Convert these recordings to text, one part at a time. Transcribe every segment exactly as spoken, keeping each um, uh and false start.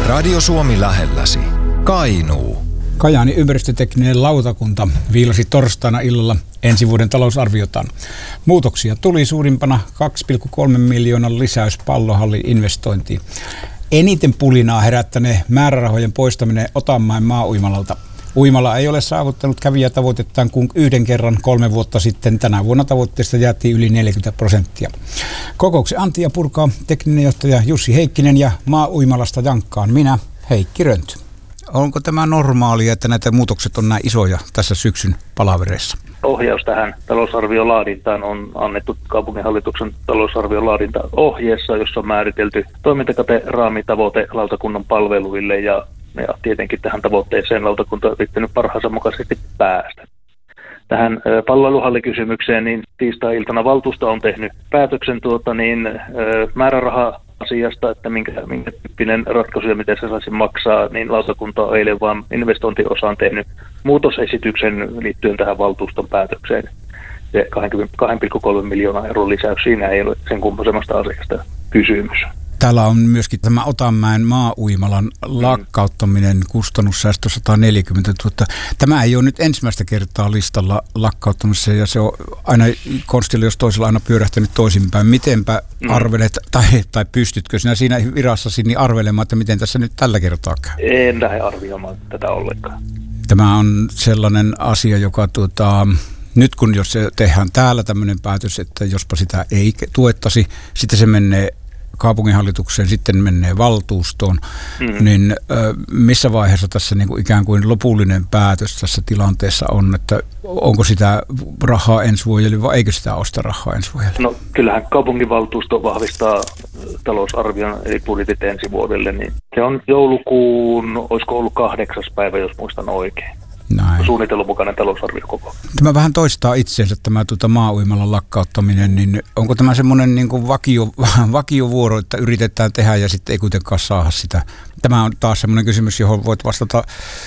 Radio Suomi lähelläsi. Kainuu. Kajaanin ympäristötekninen lautakunta viilasi torstaina illalla ensi vuoden talousarviotaan. Muutoksia tuli suurimpana kaksi pilkku kolme miljoonan lisäys Pallohallin investointiin. Eniten pulinaa herättänee määrärahojen poistaminen Otanmäen maa-uimalalta. Uimala ei ole saavuttanut kävijätavoitettaan kuin yhden kerran kolme vuotta sitten. Tänä vuonna tavoitteesta jäätiin yli neljäkymmentä prosenttia. Kokouksen antia purkaa tekninen johtaja Jussi Heikkinen ja maa-uimalasta jankkaan minä, Heikki Rönty. Onko tämä normaalia, että näitä muutokset on näin isoja tässä syksyn palavereissa? Ohjaus tähän talousarviolaadintaan on annettu kaupunginhallituksen talousarviolaadintaohjeessa, jossa on määritelty toimintakate, raamitavoite lautakunnan palveluille ja, ja tietenkin tähän tavoitteeseen lautakunta on yrittänyt parhaansa mukaisesti päästä. Tähän palveluhallikysymykseen niin tiistai-iltana valtuusto on tehnyt päätöksen tuota, niin, määräraha asiasta, että minkä, minkä tyyppinen ratkaisu ja miten se saisi maksaa, niin lautakunta on eilen vaan investointiosaan tehnyt muutosesityksen liittyen tähän valtuuston päätökseen. Se kaksi pilkku kolme miljoonaa euron lisäys, siinä ei ole sen kummoisemmasta asiasta kysymys. Täällä on myöskin tämä Otanmäen maa-uimalan lakkauttaminen, kustannussäästö sata neljäkymmentätuhatta. Tämä ei ole nyt ensimmäistä kertaa listalla lakkauttamisessa ja se on aina konstilla, jos toisella aina pyörähtänyt toisinpäin. Mitenpä arvelet, tai, tai pystytkö sinä siinä virassasi niin arvelemaan, että miten tässä nyt tällä kertaa käy? En lähde arvioimaan tätä ollenkaan. Tämä on sellainen asia, joka tuota... Nyt kun jos se tehdään täällä tämmöinen päätös, että jospa sitä ei tuettaisi, sitten se menee kaupunginhallitukseen, sitten menee valtuustoon, mm. niin ö, missä vaiheessa tässä niin kuin ikään kuin lopullinen päätös tässä tilanteessa on, että onko sitä rahaa ensi vuodelle vai eikö sitä osta rahaa ensi vuodelle? No kyllähän kaupunginvaltuusto vahvistaa talousarvion eli budjetit ensi vuodelle, niin se on joulukuun, olisiko ollut kahdeksas päivä, jos muistan oikein. Näin. Suunnitellun mukainen talousarvio koko. Tämä vähän toistaa itseensä tämä tuota maa-uimalan lakkauttaminen, niin onko tämä semmoinen niin kuin vakio, vakiovuoro, että yritetään tehdä ja sitten ei kuitenkaan saada sitä? Tämä on taas semmoinen kysymys, johon voit vastata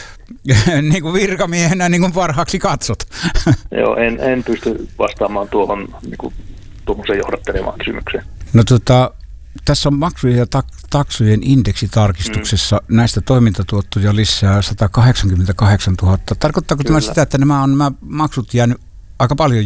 niin kuin virkamiehenä niin kuin parhaaksi katsot. Joo, en, en pysty vastaamaan tuohon niin kuin, tuommoiseen johdattelemaan kysymykseen. No tota... Tässä on maksujen ja taksujen indeksitarkistuksessa mm. näistä toimintatuottoja lisää sata kahdeksankymmentäkahdeksantuhatta. Tarkoittaako Kyllä. tämä sitä, että nämä on nämä maksut jäänyt aika paljon